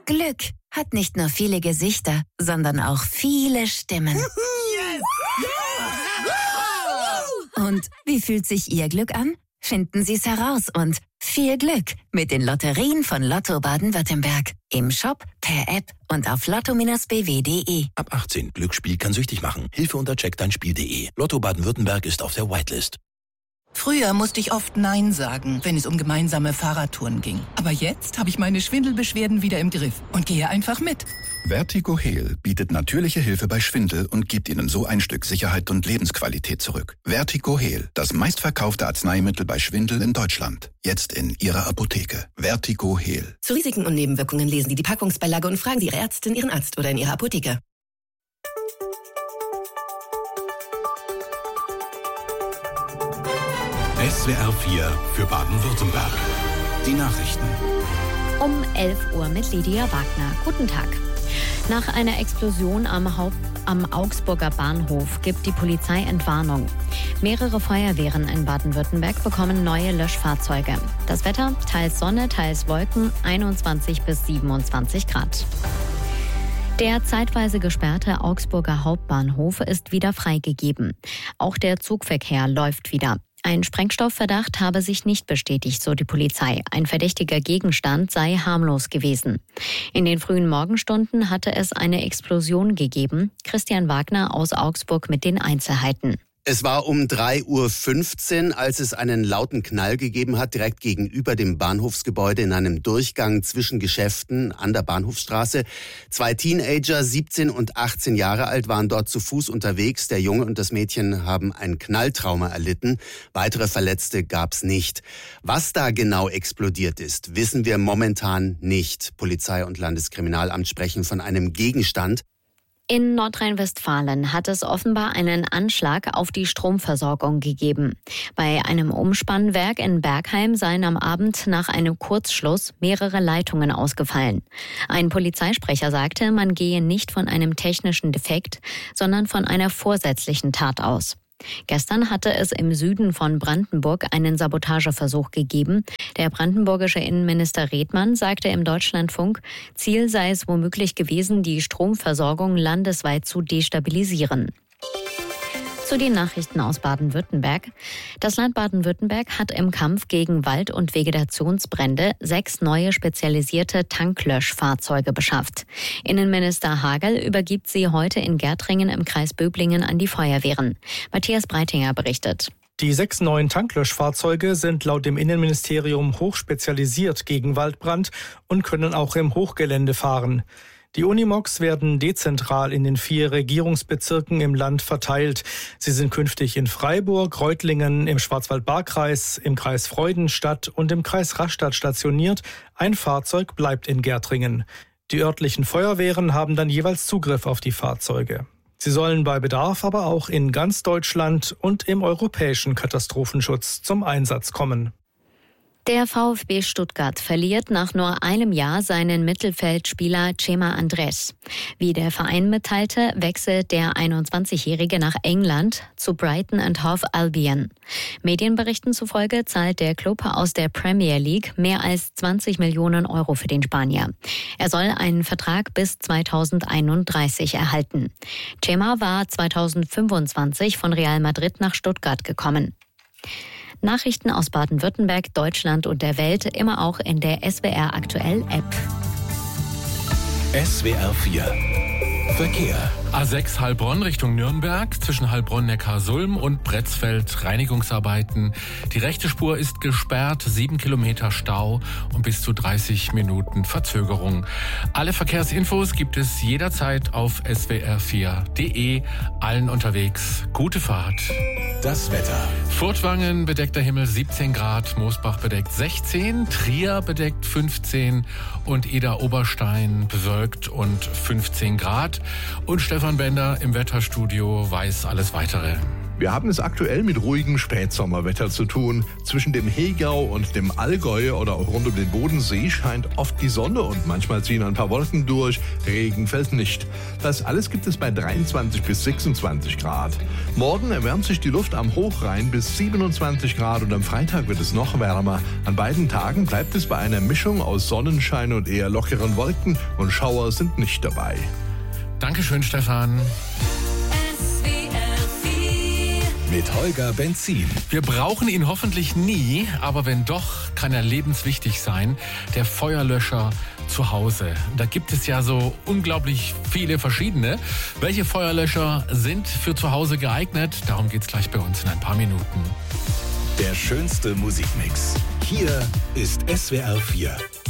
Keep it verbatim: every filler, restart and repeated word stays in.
Glück hat nicht nur viele Gesichter, sondern auch viele Stimmen. Yes! Ja! Und wie fühlt sich Ihr Glück an? Finden Sie es heraus und viel Glück mit den Lotterien von Lotto Baden-Württemberg. Im Shop, per App und auf lotto Bindestrich b w punkt d e. Ab achtzehn. Glücksspiel kann süchtig machen. Hilfe unter check dein spiel punkt d e. Lotto Baden-Württemberg ist auf der Whitelist. Früher musste ich oft Nein sagen, wenn es um gemeinsame Fahrradtouren ging. Aber jetzt habe ich meine Schwindelbeschwerden wieder im Griff und gehe einfach mit. Vertigo-Heal bietet natürliche Hilfe bei Schwindel und gibt Ihnen so ein Stück Sicherheit und Lebensqualität zurück. Vertigo-Heal, das meistverkaufte Arzneimittel bei Schwindel in Deutschland. Jetzt in Ihrer Apotheke. Vertigo-Heal. Zu Risiken und Nebenwirkungen lesen Sie die Packungsbeilage und fragen Sie Ihre Ärztin, Ihren Arzt oder in Ihrer Apotheke. S W R vier für Baden-Württemberg. Die Nachrichten. Um elf Uhr mit Lydia Wagner. Guten Tag. Nach einer Explosion am, Haupt, am Augsburger Bahnhof gibt die Polizei Entwarnung. Mehrere Feuerwehren in Baden-Württemberg bekommen neue Löschfahrzeuge. Das Wetter, teils Sonne, teils Wolken, einundzwanzig bis siebenundzwanzig Grad. Der zeitweise gesperrte Augsburger Hauptbahnhof ist wieder freigegeben. Auch der Zugverkehr läuft wieder. Ein Sprengstoffverdacht habe sich nicht bestätigt, so die Polizei. Ein verdächtiger Gegenstand sei harmlos gewesen. In den frühen Morgenstunden hatte es eine Explosion gegeben. Christian Wagner aus Augsburg mit den Einzelheiten. Es war um drei Uhr fünfzehn, als es einen lauten Knall gegeben hat, direkt gegenüber dem Bahnhofsgebäude in einem Durchgang zwischen Geschäften an der Bahnhofsstraße. Zwei Teenager, siebzehn und achtzehn Jahre alt, waren dort zu Fuß unterwegs. Der Junge und das Mädchen haben ein Knalltrauma erlitten. Weitere Verletzte gab's nicht. Was da genau explodiert ist, wissen wir momentan nicht. Polizei und Landeskriminalamt sprechen von einem Gegenstand. In Nordrhein-Westfalen hat es offenbar einen Anschlag auf die Stromversorgung gegeben. Bei einem Umspannwerk in Bergheim seien am Abend nach einem Kurzschluss mehrere Leitungen ausgefallen. Ein Polizeisprecher sagte, man gehe nicht von einem technischen Defekt, sondern von einer vorsätzlichen Tat aus. Gestern hatte es im Süden von Brandenburg einen Sabotageversuch gegeben. Der brandenburgische Innenminister Redmann sagte im Deutschlandfunk, Ziel sei es womöglich gewesen, die Stromversorgung landesweit zu destabilisieren. Zu den Nachrichten aus Baden-Württemberg. Das Land Baden-Württemberg hat im Kampf gegen Wald- und Vegetationsbrände sechs neue spezialisierte Tanklöschfahrzeuge beschafft. Innenminister Hagel übergibt sie heute in Gärtringen im Kreis Böblingen an die Feuerwehren. Matthias Breitinger berichtet. Die sechs neuen Tanklöschfahrzeuge sind laut dem Innenministerium hochspezialisiert gegen Waldbrand und können auch im Hochgelände fahren. Die Unimogs werden dezentral in den vier Regierungsbezirken im Land verteilt. Sie sind künftig in Freiburg, Reutlingen, im Schwarzwald-Baar-Kreis, im Kreis Freudenstadt und im Kreis Rastatt stationiert. Ein Fahrzeug bleibt in Gärtringen. Die örtlichen Feuerwehren haben dann jeweils Zugriff auf die Fahrzeuge. Sie sollen bei Bedarf aber auch in ganz Deutschland und im europäischen Katastrophenschutz zum Einsatz kommen. Der VfB Stuttgart verliert nach nur einem Jahr seinen Mittelfeldspieler Cema Andrés. Wie der Verein mitteilte, wechselt der einundzwanzigjährige nach England zu Brighton and Hove Albion. Medienberichten zufolge zahlt der Klub aus der Premier League mehr als zwanzig Millionen Euro für den Spanier. Er soll einen Vertrag bis zweitausendeinunddreißig erhalten. Cema war zweitausendfünfundzwanzig von Real Madrid nach Stuttgart gekommen. Nachrichten aus Baden-Württemberg, Deutschland und der Welt immer auch in der S W R Aktuell App. S W R vier Verkehr. A sechs Heilbronn Richtung Nürnberg, zwischen Heilbronn-Neckarsulm und Bretzfeld Reinigungsarbeiten. Die rechte Spur ist gesperrt, sieben Kilometer Stau und bis zu dreißig Minuten Verzögerung. Alle Verkehrsinfos gibt es jederzeit auf s w r vier punkt d e. Allen unterwegs gute Fahrt. Das Wetter. Furtwangen bedeckter Himmel siebzehn Grad, Moosbach bedeckt sechzehn, Trier bedeckt fünfzehn und Eder-Oberstein bewölkt und fünfzehn Grad. Und Stefan Bender im Wetterstudio weiß alles Weitere. Wir haben es aktuell mit ruhigem Spätsommerwetter zu tun. Zwischen dem Hegau und dem Allgäu oder auch rund um den Bodensee scheint oft die Sonne und manchmal ziehen ein paar Wolken durch. Regen fällt nicht. Das alles gibt es bei dreiundzwanzig bis sechsundzwanzig Grad. Morgen erwärmt sich die Luft am Hochrhein bis siebenundzwanzig Grad und am Freitag wird es noch wärmer. An beiden Tagen bleibt es bei einer Mischung aus Sonnenschein und eher lockeren Wolken und Schauer sind nicht dabei. Dankeschön, Stefan. Mit Holger Benzin. Wir brauchen ihn hoffentlich nie, aber wenn doch, kann er lebenswichtig sein. Der Feuerlöscher zu Hause. Da gibt es ja so unglaublich viele verschiedene. Welche Feuerlöscher sind für zu Hause geeignet? Darum geht's gleich bei uns in ein paar Minuten. Der schönste Musikmix. Hier ist S W R vier.